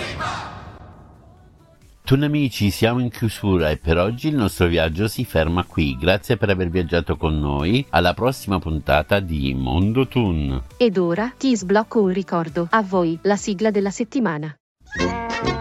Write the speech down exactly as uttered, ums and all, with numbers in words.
Tun amici, siamo in chiusura e per oggi il nostro viaggio si ferma qui. Grazie per aver viaggiato con noi. Alla prossima puntata di Mondo Toon. Ed ora ti sblocco un ricordo. A voi la sigla della settimana.